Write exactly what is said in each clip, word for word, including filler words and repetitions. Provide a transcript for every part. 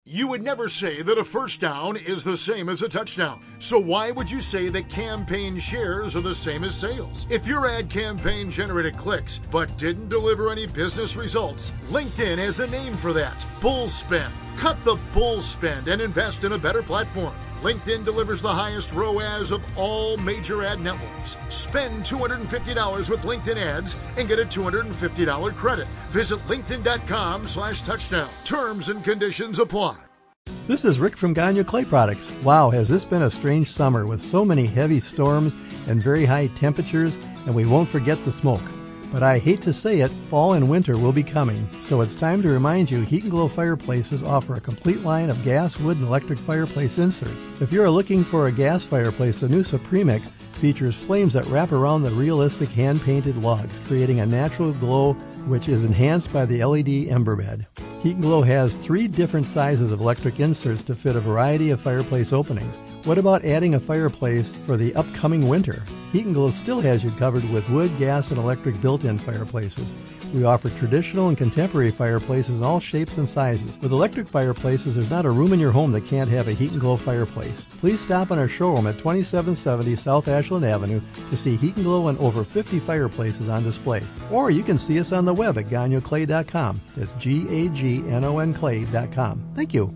You would never say that a first down is the same as a touchdown. So why would you say that campaign shares are the same as sales? If your ad campaign generated clicks but didn't deliver any business results, LinkedIn has a name for that. Bull spend. Cut the bull spend and invest in a better platform. LinkedIn delivers the highest R O A S of all major ad networks. Spend two hundred fifty dollars with LinkedIn ads and get a two hundred fifty dollars credit. Visit linkedin.com slash touchdown. Terms and conditions apply. This is Rick from Gagne Clay Products. Wow, has this been a strange summer with so many heavy storms and very high temperatures, and we won't forget the smoke. But I hate to say it, fall and winter will be coming, so it's time to remind you Heat and Glow Fireplaces offer a complete line of gas, wood, and electric fireplace inserts. If you're looking for a gas fireplace, the new Supremix features flames that wrap around the realistic hand-painted logs, creating a natural glow which is enhanced by the L E D ember bed. Heat and Glow has three different sizes of electric inserts to fit a variety of fireplace openings. What about adding a fireplace for the upcoming winter? Heat and Glow still has you covered with wood, gas, and electric built-in fireplaces. We offer traditional and contemporary fireplaces in all shapes and sizes. With electric fireplaces, there's not a room in your home that can't have a Heat and Glow fireplace. Please stop in our showroom at twenty-seven seventy South Ashland Avenue to see Heat and Glow and over fifty fireplaces on display. Or you can see us on the web at gagne clay dot com. That's G A G N O N clay dot com. Thank you.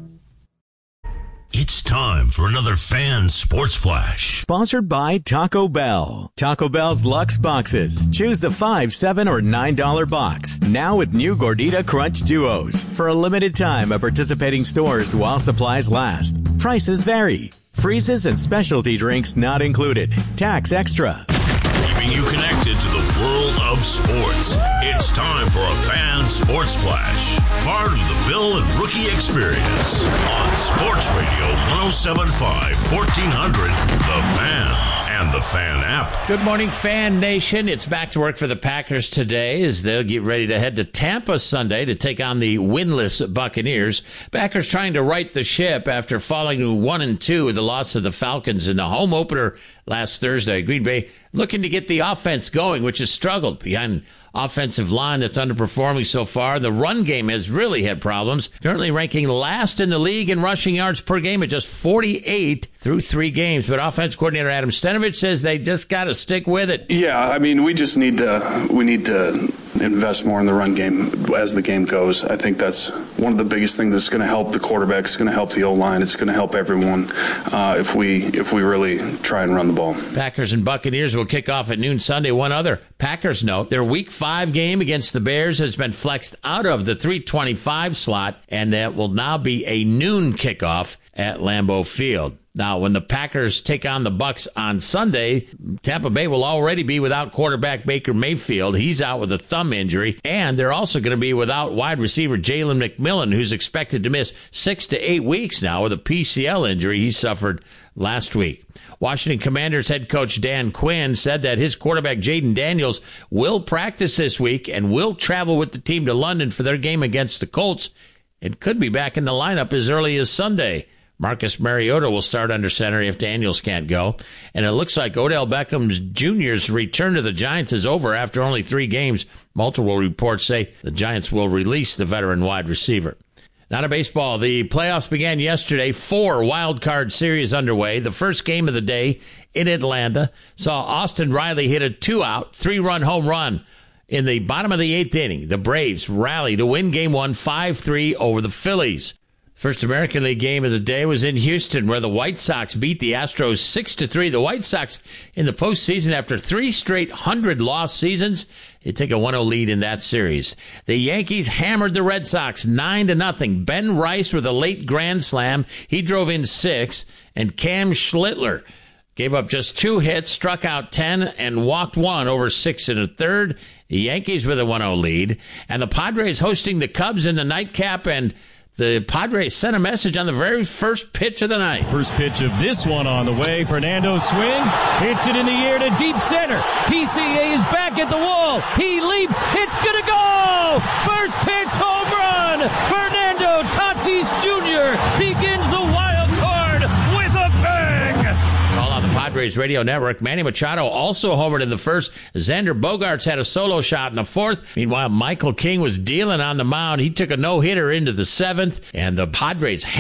It's time for another Fan Sports Flash. Sponsored by Taco Bell. Taco Bell's Luxe Boxes. Choose the five, seven, or nine dollar box. Now with new Gordita Crunch Duos. For a limited time at participating stores while supplies last. Prices vary. Freezes and specialty drinks not included. Tax extra. Keeping you connected to the world of sports. It's time for a Fan Sports Flash. Part of the Bill and Rookie Experience. On Sports Radio one oh seven point five, fourteen hundred, The Fan. And the Fan app. Good morning, Fan Nation. It's back to work for the Packers today as they'll get ready to head to Tampa Sunday to take on the winless Buccaneers. Packers trying to right the ship after falling to one and two with the loss of the Falcons in the home opener last Thursday. Green Bay looking to get the offense going, which has struggled behind offensive line that's underperforming so far. The run game has really had problems, currently ranking last in the league in rushing yards per game at just forty-eight through three games. But offense coordinator Adam Stenavich says they just got to stick with it. Yeah, I mean, we just need to we need to invest more in the run game as the game goes. I think that's one of the biggest things that's going to help the quarterback. It's going to help the O-line. It's going to help everyone uh, if we if we really try and run the ball. Packers and Buccaneers will kick off at noon Sunday. One other Packers note, their week five game against the Bears has been flexed out of the three twenty-five slot, and that will now be a noon kickoff at Lambeau Field. Now, when the Packers take on the Bucs on Sunday, Tampa Bay will already be without quarterback Baker Mayfield. He's out with a thumb injury, and they're also going to be without wide receiver Jalen McMillan, who's expected to miss six to eight weeks now with a P C L injury he suffered last week. Washington Commanders head coach Dan Quinn said that his quarterback Jaden Daniels will practice this week and will travel with the team to London for their game against the Colts and could be back in the lineup as early as Sunday. Marcus Mariota will start under center if Daniels can't go. And it looks like Odell Beckham Junior's return to the Giants is over after only three games. Multiple reports say the Giants will release the veteran wide receiver. Now to baseball. The playoffs began yesterday. Four wild card series underway. The first game of the day in Atlanta saw Austin Riley hit a two-out, three-run home run. In the bottom of the eighth inning, the Braves rally to win game one five three over the Phillies. First American League game of the day was in Houston, where the White Sox beat the Astros six to three. The White Sox in the postseason, after three straight hundred-loss seasons, they take a one oh lead in that series. The Yankees hammered the Red Sox nine to nothing. Ben Rice with a late grand slam. He drove in six, and Cam Schlittler gave up just two hits, struck out ten, and walked one over six and a third. The Yankees with a one oh lead, and the Padres hosting the Cubs in the nightcap, and the Padres sent a message on the very first pitch of the night. First pitch of this one on the way. Fernando swings, hits it in the air to deep center. P C A is back at the wall. He leaps. It's going to go. First pitch home run. Fernando Tatis Junior begins the wild card with a bang. All on the Padres Radio Network. Manny Machado also homered in the first. Xander Bogaerts had a solo shot in the fourth. Meanwhile, Michael King was dealing on the mound. He took a no-hitter into the seventh, and the Padres